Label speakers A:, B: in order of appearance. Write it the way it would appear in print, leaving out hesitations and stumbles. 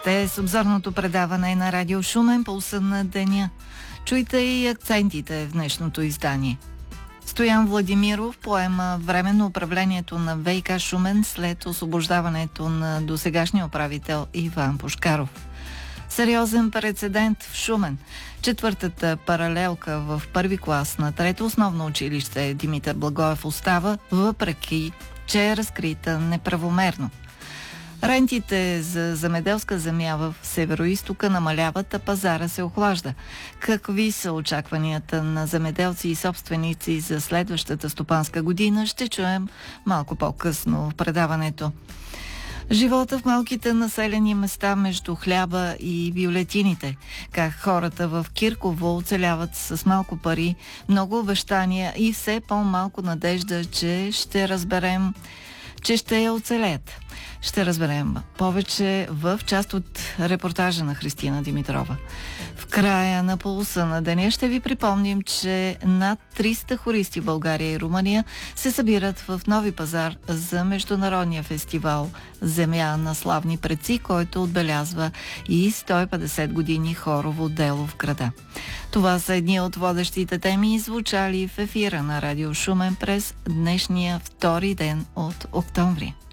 A: сте с обзорното предаване на Радио Шумен, пулса на деня. Чуйте и акцентите в днешното издание. Стоян Владимиров поема временно управлението на ВиК Шумен след освобождаването на досегашния управител Иван Пушкаров. Сериозен прецедент в Шумен. Четвъртата паралелка в първи клас на трето основно училище Димитър Благоев остава, въпреки че е разкрита неправомерно. Рентите за земеделска земя в Североизтока намаляват, а пазара се охлажда. Какви са очакванията на земеделци и собственици за следващата стопанска година, ще чуем малко по-късно в предаването. Живота в малките населени места между хляба и бюлетините. Как хората в Кирково оцеляват с малко пари, много обещания и все по-малко надежда, че ще оцелеят. Ще разберем повече в част от репортажа на Христина Димитрова. В края на пулса на деня ще ви припомним, че над 300 хористи в България и Румъния се събират в Нови пазар за международния фестивал Земя на славни предци, който отбелязва и 150 години хорово дело в града. Това са едни от водещите теми, звучали в ефира на Радио Шумен през днешния втори ден от октомври.